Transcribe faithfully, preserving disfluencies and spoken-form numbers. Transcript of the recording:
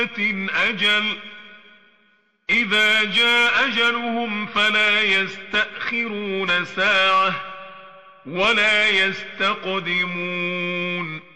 أجل إذا جاء أجلهم فلا يستأخرون ساعة ولا يستقدمون